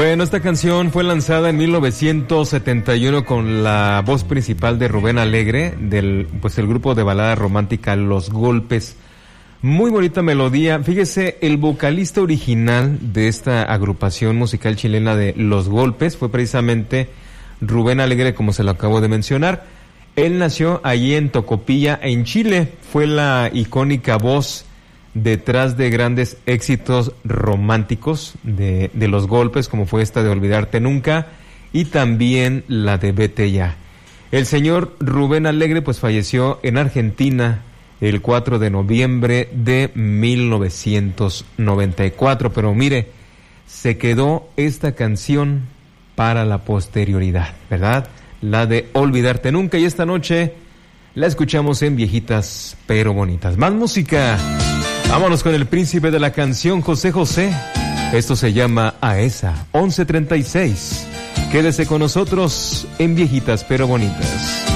Bueno, esta canción fue lanzada en 1971 con la voz principal de Rubén Alegre, del el grupo de balada romántica Los Golpes. Muy bonita melodía. Fíjese, el vocalista original de esta agrupación musical chilena de Los Golpes fue precisamente Rubén Alegre, como se lo acabo de mencionar. Él nació allí en Tocopilla, en Chile. Fue la icónica voz detrás de grandes éxitos románticos de Los Golpes, como fue esta de Olvidarte Nunca, y también la de Vete Ya. El señor Rubén Alegre falleció en Argentina el 4 de noviembre de 1994, pero mire, se quedó esta canción para la posterioridad, ¿verdad? La de Olvidarte Nunca, y esta noche la escuchamos en Viejitas pero Bonitas. Más música. Vámonos con el príncipe de la canción, José José. Esto se llama A Esa, 11:36. Quédese con nosotros en Viejitas pero Bonitas.